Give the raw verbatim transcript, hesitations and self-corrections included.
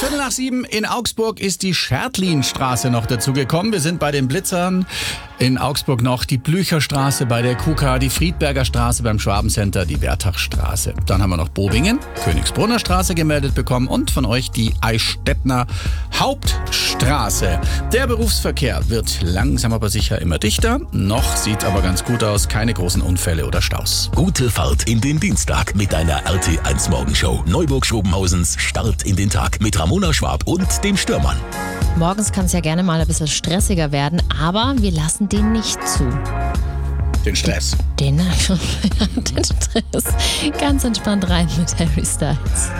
Viertel nach sieben in Augsburg ist die Schertlinstraße noch dazugekommen. Wir sind bei den Blitzern. In Augsburg noch die Blücherstraße bei der Q K, die Friedberger Straße beim Schwabencenter, die Wertachstraße. Dann haben wir noch Bobingen, Königsbrunner Straße gemeldet bekommen und von euch die Eichstättner Hauptstraße. Der Berufsverkehr wird langsam aber sicher immer dichter. Noch sieht aber ganz gut aus, keine großen Unfälle oder Staus. Gute Fahrt in den Dienstag mit deiner R T eins Morgenshow. Neuburg-Schobenhausens Start in den Tag mit Ramona Schwab und dem Stürmann. Morgens kann es ja gerne mal ein bisschen stressiger werden, aber wir lassen den nicht zu. Den Stress. Den, den Stress. Ganz entspannt rein mit Harry Styles.